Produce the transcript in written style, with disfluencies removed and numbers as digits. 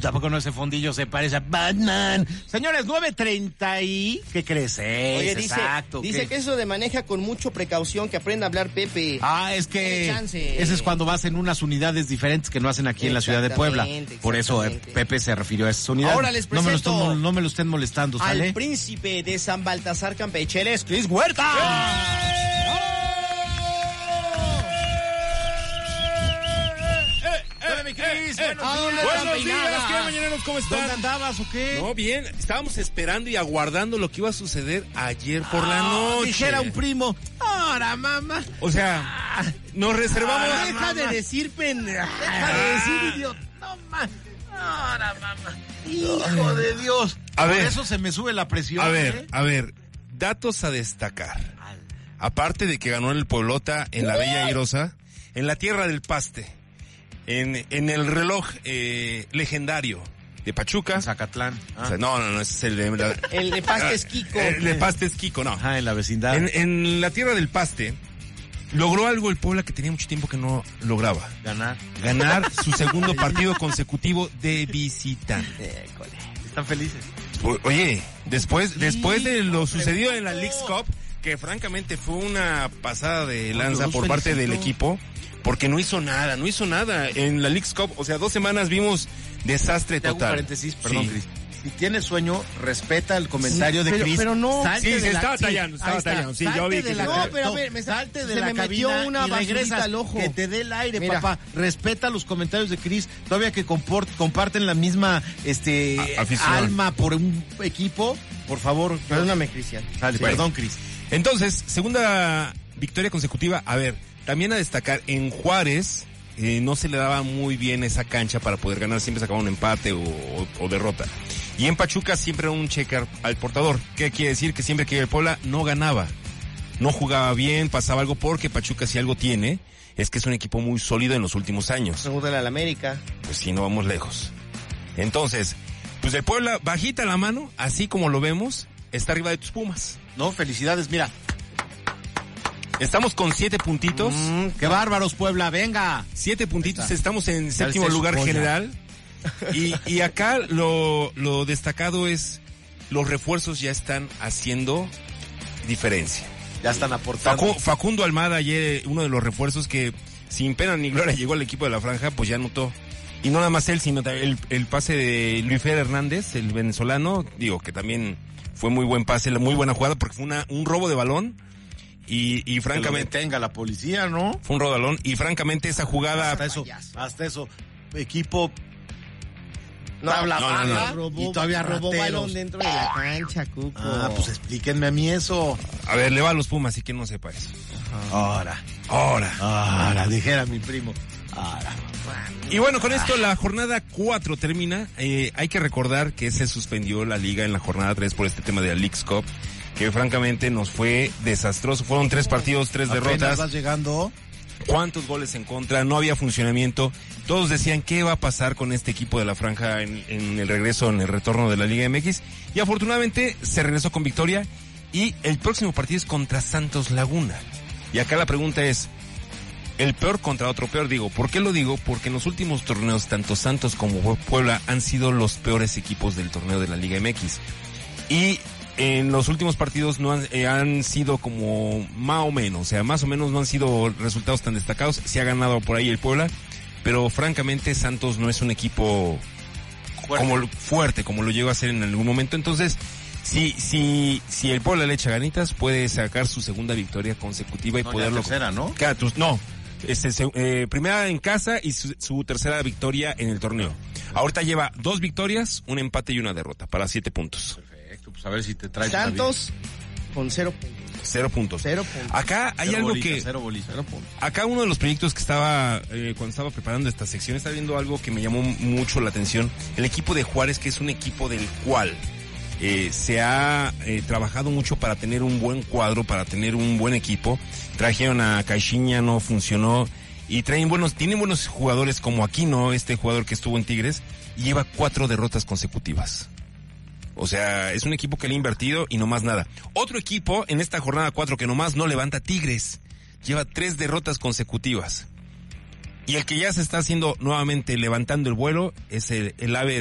tampoco no, ese fondillo se parece a Batman. Señores, 9:30 y... ¿Qué crees? Oye, Exacto. dice que eso de maneja con mucho precaución, que aprenda a hablar Pepe. Es que ese es cuando vas en unas unidades diferentes que no hacen aquí en la ciudad de Puebla. Por eso Pepe se refirió a esas unidades. Ahora les presento no me lo estén molestando, ¿sale? al príncipe de San Baltasar Campeche, él es Cris Huerta. Cris, buenos días, ¿qué mañaneros? ¿Cómo están? ¿Dónde andabas o qué? No, bien, estábamos esperando y aguardando lo que iba a suceder ayer por la noche. Dijera un primo, ¡ahora, mamá! O sea, nos reservamos... Deja de decir idiota. No, mamá. ¡Ahora, mamá! ¡Hijo de Dios! A ver, por eso se me sube la presión. A ver, datos a destacar. Aparte de que ganó el Pueblota en la Bella Airosa, en la tierra del paste, en el reloj legendario de Pachuca. En Zacatlán. O sea, no, ese es el de... El de Paste es Kiko. El de Paste es Kiko, no. En la vecindad. En la tierra del paste, logró algo el Puebla que tenía mucho tiempo que no lograba. Ganar su segundo partido consecutivo de visitante. Están felices. Oye, después de lo sucedido en la Leagues Cup, que francamente fue una pasada de lanza por parte del equipo, porque no hizo nada en la Leagues Cup. O sea, 2 semanas vimos desastre total. Hago un paréntesis, perdón, Cris. Si tienes sueño, respeta el comentario de Cris. Pero no. Sí, se estaba tallando. Sí, yo vi que... No, pero a ver, salte de la cabina una y regresas al ojo. Que te dé el aire, Mira. papá. Respeta los comentarios de Cris. Todavía que comparten la misma alma por un equipo. Por favor. Perdóname, Cristian. Dale, Bueno. perdón, Cris. Entonces, segunda victoria consecutiva. A ver, también a destacar, en Juárez no se le daba muy bien esa cancha para poder ganar. Siempre sacaba un empate o derrota. Y en Pachuca siempre era un checker al portador. ¿Qué quiere decir? Que siempre que el Puebla no ganaba, no jugaba bien, pasaba algo, porque Pachuca, si algo tiene, es que es un equipo muy sólido en los últimos años. Pregúntale al América. Pues sí, no vamos lejos. Entonces, pues el Puebla, bajita la mano, así como lo vemos, está arriba de tus Pumas. No, felicidades, mira. Estamos con 7 puntitos. ¡Qué bárbaros, Puebla! ¡Venga! 7 puntitos, estamos en séptimo lugar general. Y acá lo destacado es, los refuerzos ya están haciendo diferencia. Ya están aportando. Facundo Almada, ayer uno de los refuerzos que sin pena ni gloria llegó al equipo de la franja, pues ya anotó. Y no nada más él, sino también el pase de Luis Fer Hernández, el venezolano, que también fue muy buen pase, muy buena jugada, porque fue un robo de balón. Y francamente... Que lo detenga la policía, ¿no? Fue un robo de balón, y francamente esa jugada... Hasta eso, equipo... No. Y todavía robó rateros. balón dentro de la cancha, Cuco. Pues explíquenme a mí eso. A ver, le va a los Pumas, así que no sepa eso. Ahora, dijera mi primo. Y bueno, con esto la jornada 4 termina. Hay que recordar que se suspendió la liga en la jornada 3 por este tema de la Leagues Cup, que francamente nos fue desastroso. Fueron 3 partidos, 3 derrotas. Vas llegando. ¿Cuántos goles en contra? No había funcionamiento. Todos decían qué va a pasar con este equipo de la franja en el regreso, en el retorno de la Liga MX. Y afortunadamente se regresó con victoria. Y el próximo partido es contra Santos Laguna. Y acá la pregunta es, el peor contra otro peor. ¿Por qué lo digo? Porque en los últimos torneos, tanto Santos como Puebla han sido los peores equipos del torneo de la Liga MX. Y en los últimos partidos no han sido como más o menos no han sido resultados tan destacados. Se ha ganado por ahí el Puebla, pero francamente Santos no es un equipo fuerte como lo llegó a ser en algún momento. Entonces, si el Puebla le echa ganitas, puede sacar su segunda victoria consecutiva y poderlo... tercera, ¿no? Primera en casa y su tercera victoria en el torneo. Ahorita lleva 2 victorias, un empate y una derrota para 7 puntos. Pues a ver si te traes Santos con 0 puntos. 0 puntos. 0 puntos. Acá hay algo que... 0 puntos. Acá uno de los proyectos que estaba, cuando estaba preparando esta sección, estaba viendo algo que me llamó mucho la atención. El equipo de Juárez, que es un equipo del cual se ha trabajado mucho para tener un buen cuadro, para tener un buen equipo. Trajeron a Caixinha, no funcionó. Y tienen buenos jugadores como Aquino, este jugador que estuvo en Tigres, y lleva 4 derrotas consecutivas. O sea, es un equipo que le ha invertido y no más nada. Otro equipo en esta jornada 4 que nomás no levanta, Tigres. Lleva 3 derrotas consecutivas. Y el que ya se está haciendo nuevamente levantando el vuelo es el ave